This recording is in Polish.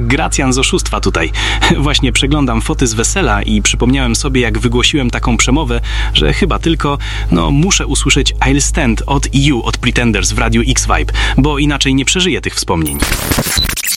Gracjan z oszustwa tutaj. Właśnie przeglądam foty z wesela i przypomniałem sobie, jak wygłosiłem taką przemowę, że chyba tylko, muszę usłyszeć I'll Stand od You od Pretenders w Radiu X-Vibe, bo inaczej nie przeżyję tych wspomnień.